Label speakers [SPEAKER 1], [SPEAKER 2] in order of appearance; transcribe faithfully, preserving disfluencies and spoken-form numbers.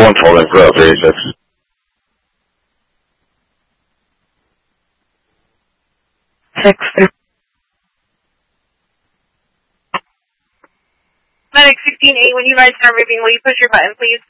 [SPEAKER 1] Someone's holding for L three eighty-six.
[SPEAKER 2] Six.
[SPEAKER 3] Medic sixteen eight, when you guys start moving, will you push your button, please?